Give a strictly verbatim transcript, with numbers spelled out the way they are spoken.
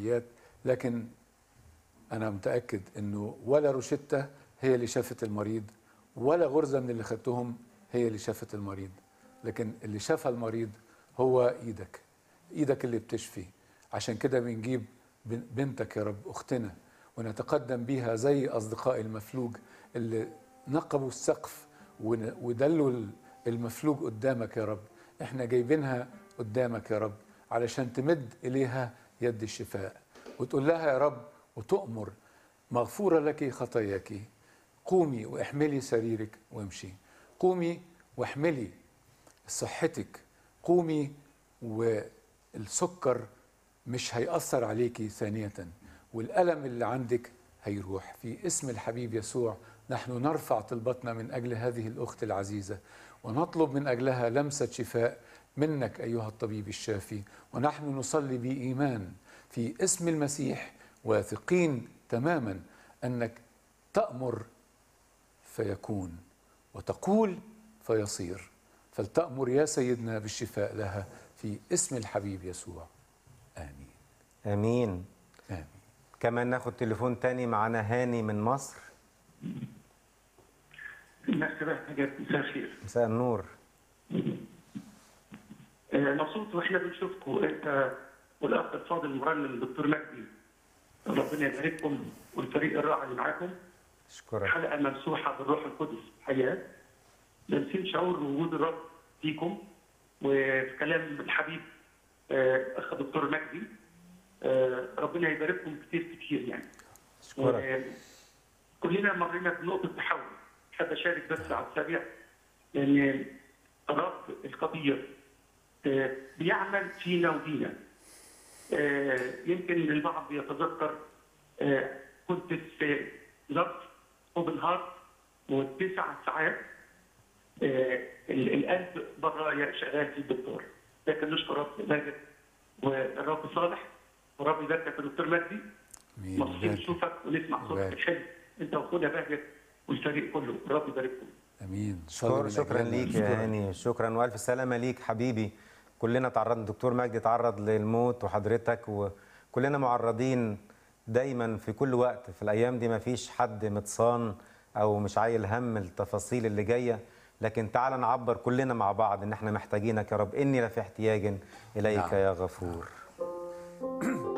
عمليات، لكن أنا متأكد أنه ولا روشتة هي اللي شافت المريض، ولا غرزة من اللي خدتهم هي اللي شافت المريض، لكن اللي شافها المريض هو إيدك، إيدك اللي بتشفي. عشان كده بنجيب بنتك يا رب، أختنا، ونتقدم بيها زي أصدقاء المفلوج اللي نقبوا السقف ودلوا المفلوج قدامك يا رب. احنا جايبينها قدامك يا رب علشان تمد إليها يد الشفاء وتقول لها يا رب وتؤمر: مغفورة لك خطاياك، قومي واحملي سريرك وامشي. قومي واحملي صحتك، قومي والسكر مش هيأثر عليكي ثانية، والألم اللي عندك هيروح. في اسم الحبيب يسوع نحن نرفع طلبتنا من أجل هذه الأخت العزيزة، ونطلب من أجلها لمسة شفاء منك أيها الطبيب الشافي، ونحن نصلي بإيمان في اسم المسيح، واثقين تماما أنك تأمر فيكون، وتقول فيصير. فلتأمر يا سيدنا بالشفاء لها في اسم الحبيب يسوع. آمين آمين آمين. كمان ناخد تليفون تاني، معانا هاني من مصر. مساء الخير. مساء النور. مبسوط واحنا بنشوفكم انت والاخ الفاضل المرنم الدكتور مجدي، ربنا يبارككم، والفريق الرائع اللي معاكم. اشكرك. حلقه ممسوحه بالروح القدس حياه، لامسين شعور وجود الرب فيكم، وفي كلام الحبيب اخ دكتور مجدي. ربنا يبارككم كتير كتير يعني. اشكرك. كلنا مرينا بنقطه تحول، حابب اشارك بس على السريع، لان الرب القدير بيعمل فينا ودينا. يمكن البعض يتذكر كنت في ظرف اوبن هارت وتسع ساعات القلب بره شغال في الدكتور، لكن نشكر رب ماجد والرب صالح، ورب يباركك يا دكتور مجدي. مبسوطين نشوفك ونسمع صوتك الحلو انت واخونا باهجت والفريق كله، رب يبارككم. امين. شكرا شكرا ليك يا هاني، شكرا والف سلامه ليك حبيبي. كلنا تعرضنا، دكتور مجدي تعرض للموت وحضرتك، وكلنا معرضين دايما في كل وقت. في الايام دي ما فيش حد متصان او مش عايل هم التفاصيل اللي جايه، لكن تعال نعبر كلنا مع بعض ان احنا محتاجينك يا رب. اني لفي احتياج اليك. نعم. يا غفور.